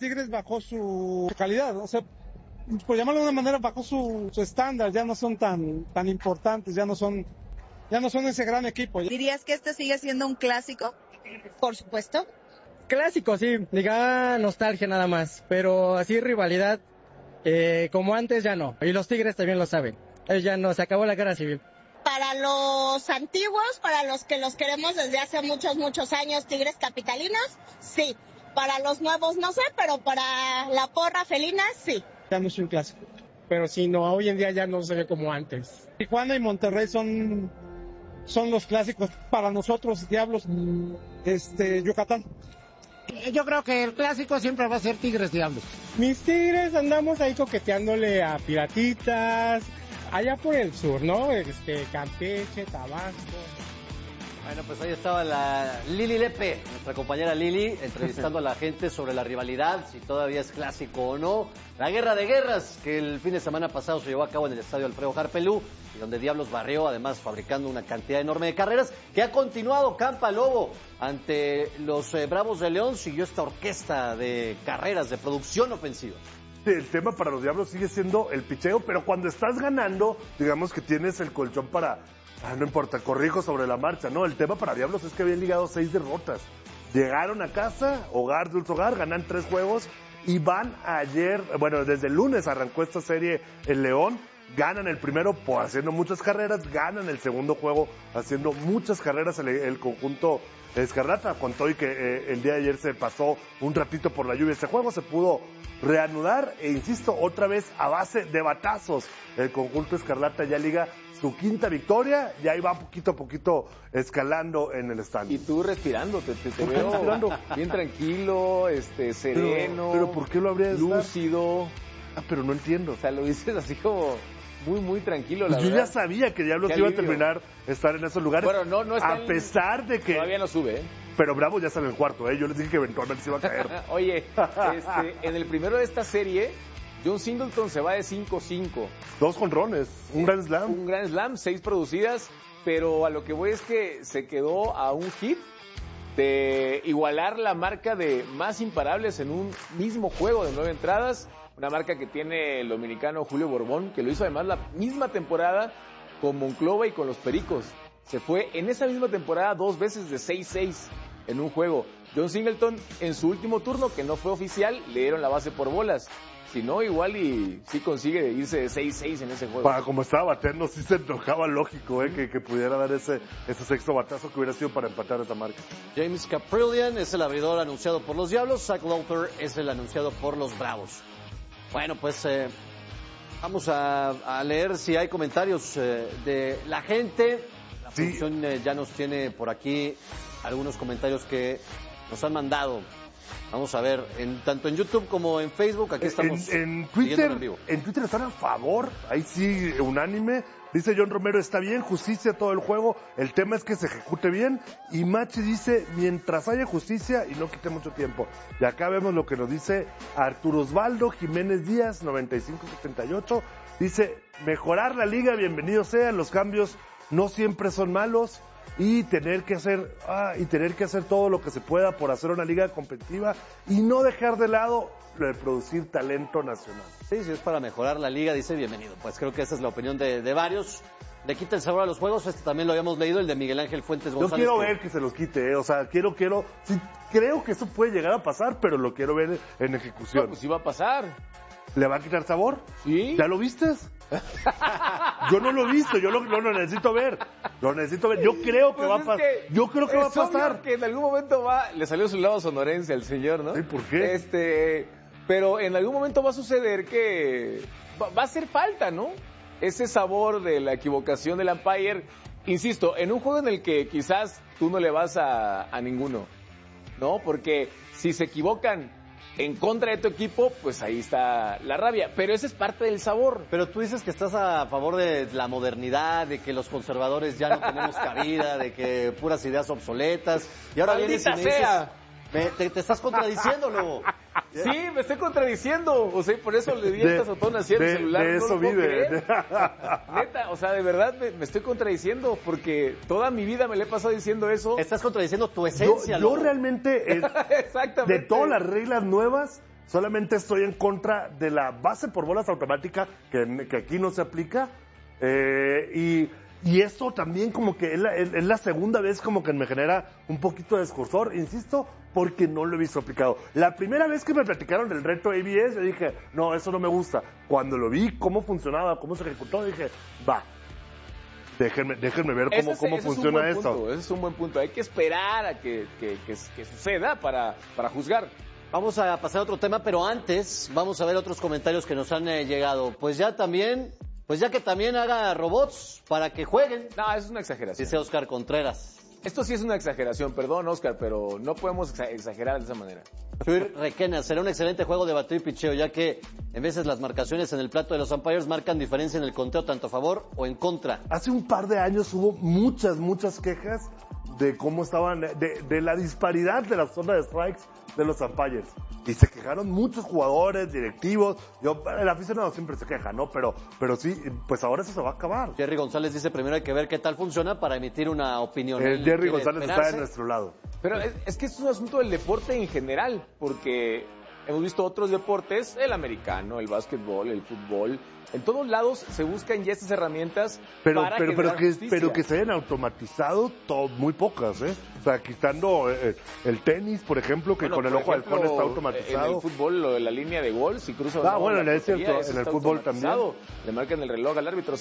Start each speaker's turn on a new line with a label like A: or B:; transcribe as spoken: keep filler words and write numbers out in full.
A: Tigres bajó su calidad, o sea, por llamarlo de una manera, bajó su, su estándar, ya no son tan, tan importantes, ya no son, ya no son ese gran equipo.
B: ¿Dirías que este sigue siendo un clásico? Por supuesto.
C: Clásico, sí, diga nostalgia nada más, pero así rivalidad, eh, como antes ya no, y los Tigres también lo saben, ellos ya no, se acabó la guerra civil.
B: Para los antiguos, para los que los queremos desde hace muchos, muchos años, Tigres capitalinos, sí. Para los nuevos no sé, pero para la porra felina, sí.
A: Ya no es un clásico.
C: Pero sí, no, hoy en día ya no se ve como antes.
A: Tijuana y Monterrey son, son los clásicos para nosotros, Diablos, este, Yucatán.
D: Yo creo que el clásico siempre va a ser Tigres Diablos.
C: Mis Tigres andamos ahí coqueteándole a Piratitas, allá por el sur, ¿no? Este, Campeche, Tabasco.
E: Bueno, pues ahí estaba la Lili Lepe, nuestra compañera Lili, entrevistando a la gente sobre la rivalidad, si todavía es clásico o no. La guerra de guerras que el fin de semana pasado se llevó a cabo en el estadio Alfredo Harpelú, y donde Diablos barrió, además fabricando una cantidad enorme de carreras, que ha continuado Campa Lobo ante los eh, Bravos de León. Siguió esta orquesta de carreras, de producción ofensiva.
F: El tema para los Diablos sigue siendo el picheo, pero cuando estás ganando, digamos que tienes el colchón para... Ah, no importa, corrijo sobre la marcha, ¿no? El tema para Diablos es que habían ligado seis derrotas. Llegaron a casa, hogar, dulce hogar, ganan tres juegos y van ayer, bueno, desde el lunes arrancó esta serie el León, ganan el primero por haciendo muchas carreras, ganan el segundo juego haciendo muchas carreras el, el conjunto Escarlata, con todo y que eh, el día de ayer se pasó un ratito por la lluvia. Ese juego se pudo reanudar e insisto, otra vez a base de batazos. El conjunto Escarlata ya liga su quinta victoria y ahí va poquito a poquito escalando en el stand.
G: Y tú respirando, te, te, te veo respirando? Bien tranquilo, este, sereno.
F: Pero, pero ¿por qué lo habría de
G: lúcido?
F: Ah, pero no entiendo.
G: O sea, lo dices así como muy, muy tranquilo, la
F: pues yo
G: verdad.
F: ya sabía que Diablos iba a terminar estar en esos lugares.
G: Bueno, no, no está
F: a pesar de que...
G: Todavía no sube, ¿eh?
F: Pero Bravo ya está en el cuarto, ¿eh? Yo les dije que eventualmente se iba a caer.
G: Oye, este, en el primero de esta serie, John Singleton se va de cinco cinco.
F: Dos jonrones, un gran slam.
G: Un gran slam, seis producidas, pero a lo que voy es que se quedó a un hit de igualar la marca de más imparables en un mismo juego de nueve entradas, una marca que tiene el dominicano Julio Borbón, que lo hizo además la misma temporada con Monclova y con los Pericos. Se fue en esa misma temporada dos veces de seis seis en un juego. John Singleton en su último turno, que no fue oficial, le dieron la base por bolas. Si no, igual y sí consigue irse de seis seis en ese juego.
F: Para como estaba bateando, sí se antojaba lógico, ¿eh? que, que pudiera dar ese, ese sexto batazo que hubiera sido para empatar esa marca.
E: James Caprillion es el abridor anunciado por los Diablos, Zach Lowther es el anunciado por los Bravos. Bueno, pues eh, vamos a, a leer si hay comentarios eh, de la gente. La sí. producción eh, ya nos tiene por aquí algunos comentarios que nos han mandado. Vamos a ver, en, tanto en YouTube como en Facebook, aquí estamos.
F: En, en Twitter, en, vivo. en Twitter están a favor, ahí sí, unánime. Dice John Romero, está bien, justicia todo el juego, el tema es que se ejecute bien. Y Machi dice, mientras haya justicia y no quite mucho tiempo. Y acá vemos lo que nos dice Arturo Osvaldo Jiménez Díaz, noventa y cinco setenta y ocho. Dice, mejorar la liga, bienvenido sean, los cambios no siempre son malos. Y tener que hacer ah, y tener que hacer todo lo que se pueda por hacer una liga competitiva y no dejar de lado lo de producir talento nacional.
E: Sí, si es para mejorar la liga, dice bienvenido. Pues creo que esa es la opinión de, de varios. Le quita el sabor a los juegos. Este también lo habíamos leído, el de Miguel Ángel Fuentes González.
F: Yo quiero
E: que...
F: ver que se los quite, ¿eh? O sea, quiero, quiero, sí, creo que eso puede llegar a pasar, pero lo quiero ver en ejecución.
G: No, pues sí va a pasar.
F: ¿Le va a quitar sabor?
G: Sí.
F: ¿Ya lo vistes? Yo no lo he visto, yo lo, lo, lo necesito ver. Lo necesito ver. Yo creo que
G: pues
F: va a pasar. Yo creo que va a pasar.
G: Que en algún momento va, le salió su lado sonorense al señor, ¿no?
F: ¿Y por qué?
G: Este, pero en algún momento va a suceder que va, va a hacer falta, ¿no? Ese sabor de la equivocación del umpire. Insisto, en un juego en el que quizás tú no le vas a, a ninguno, ¿no? Porque si se equivocan en contra de tu equipo, pues ahí está la rabia. Pero ese es parte del sabor.
E: Pero tú dices que estás a favor de la modernidad, de que los conservadores ya no tenemos cabida, de que puras ideas obsoletas. Y ahora vienes y me dices, me, te, te estás contradiciendo, Lobo.
G: Sí, me estoy contradiciendo. O sea, por eso le di esta azotón así al celular.
F: De
G: no
F: eso vive.
G: Neta, o sea, de verdad me, me estoy contradiciendo porque toda mi vida me le he pasado diciendo eso.
E: Estás contradiciendo tu esencia,
F: Yo,
E: Lobo.
F: yo realmente, es,
G: Exactamente.
F: de todas las reglas nuevas, Solamente estoy en contra de la base por bolas automática, que, que aquí no se aplica. Eh, y, y esto también como que es la, es, es la segunda vez como que me genera un poquito de escozor, insisto, porque no lo he visto aplicado. La primera vez que me platicaron del reto A B S, yo dije, no, eso no me gusta. Cuando lo vi, cómo funcionaba, cómo se ejecutó, dije, va. Déjenme, déjenme ver cómo,
G: es,
F: cómo funciona
G: es
F: esto.
G: Punto, ese es un buen punto. Hay que esperar a que, que, que, que suceda para, para juzgar.
E: Vamos a pasar a otro tema, pero antes vamos a ver otros comentarios que nos han eh, llegado. Pues ya también, pues ya que también haga robots para que jueguen.
G: No, eso es una exageración.
E: Dice Oscar Contreras.
G: Esto sí es una exageración, perdón, Oscar, pero no podemos exagerar de esa manera.
E: Chuy Requena, será un excelente juego de bateo y picheo, ya que en veces las marcaciones en el plato de los umpires marcan diferencia en el conteo, tanto a favor o en contra.
F: Hace un par de años hubo muchas, muchas quejas de cómo estaban, de, de la disparidad de la zona de strikes de los umpires. Y se quejaron muchos jugadores, directivos. Yo, el aficionado siempre se queja, ¿no? Pero, pero sí, pues ahora eso se va a acabar.
E: Jerry González dice, primero hay que ver qué tal funciona para emitir una opinión.
F: Eh, Jerry González esperarse. Está de nuestro lado.
G: Pero es, es que es un asunto del deporte en general, porque hemos visto otros deportes, el americano, el básquetbol, el fútbol. En todos lados se buscan ya estas herramientas
F: pero,
G: para
F: pero, pero que
G: justicia.
F: Pero que se hayan automatizado to, muy pocas, ¿eh? O sea, quitando eh, el tenis, por ejemplo, que
G: bueno,
F: con el ojo
G: ejemplo,
F: halcón está automatizado.
G: En el fútbol, lo de la línea de gol, si cruza...
F: Ah,
G: no,
F: bueno,
G: la
F: es cierto,
G: portería,
F: en el fútbol también.
G: Le marcan el reloj al árbitro.